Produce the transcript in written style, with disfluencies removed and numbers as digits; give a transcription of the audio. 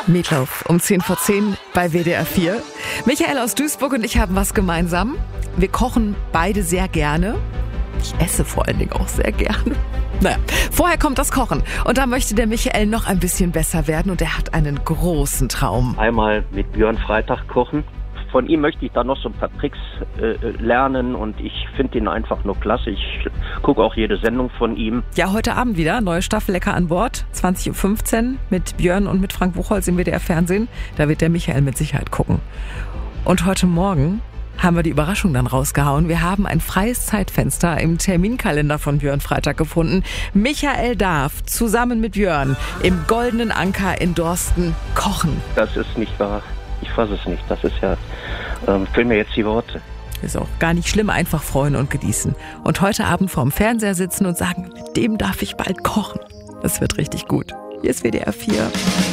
Meatloaf um 10:10 bei WDR 4. Michael aus Duisburg und ich haben was gemeinsam. Wir kochen beide sehr gerne. Ich esse vor allen Dingen auch sehr gerne. Naja, vorher kommt das Kochen. Und da möchte der Michael noch ein bisschen besser werden und er hat einen großen Traum. Einmal mit Björn Freitag kochen. Von ihm möchte ich da noch so ein paar Tricks lernen und ich finde ihn einfach nur klasse. Ich gucke auch jede Sendung von ihm. Ja, heute Abend wieder, neue Staffel Lecker an Bord, 20:15 Uhr mit Björn und mit Frank Buchholz im WDR Fernsehen. Da wird der Michael mit Sicherheit gucken. Und heute Morgen haben wir die Überraschung dann rausgehauen. Wir haben ein freies Zeitfenster im Terminkalender von Björn Freitag gefunden. Michael darf zusammen mit Björn im Goldenen Anker in Dorsten kochen. Das ist nicht wahr. Ich fasse es nicht. Das ist ja, fehlen mir jetzt die Worte. Ist auch gar nicht schlimm, einfach freuen und genießen. Und heute Abend vorm Fernseher sitzen und sagen, mit dem darf ich bald kochen. Das wird richtig gut. Hier ist WDR 4.